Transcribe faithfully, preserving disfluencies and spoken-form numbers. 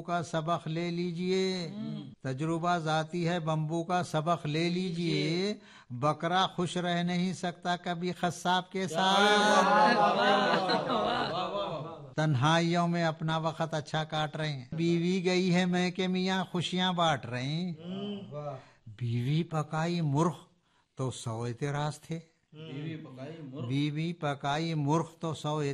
का सबक ले लीजिए, तजुर्बा जाती है बम्बू का सबक ले लीजिए। बकरा खुश रह नहीं सकता कभी खस्साब के साथ। तन्हाइयों में अपना वक्त अच्छा काट रहे हैं। बीवी गई है मैं के मियाँ खुशियाँ बांट रहे हैं। बीवी पकाई मूर्ख तो सौ एतराज थे। बीवी पकाई मूर्ख तो सौ